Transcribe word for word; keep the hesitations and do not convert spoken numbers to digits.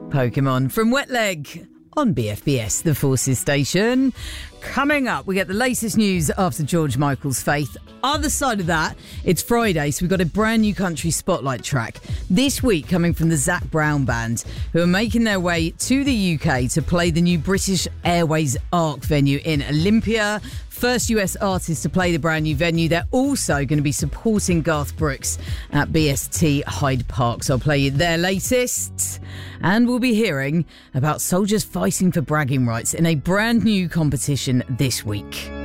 Pokemon from Wet Leg on B F B S, the Forces station. Coming up, we get the latest news after George Michael's Faith. Other side of that, it's Friday, so we've got a brand new country spotlight track. This week, coming from the Zac Brown Band, who are making their way to the U K to play the new British Airways Arc venue in Olympia. First U S artist to play the brand new venue. They're also going to be supporting Garth Brooks at B S T Hyde Park. So I'll play you their latest. And we'll be hearing about soldiers fighting for bragging rights in a brand new competition this week.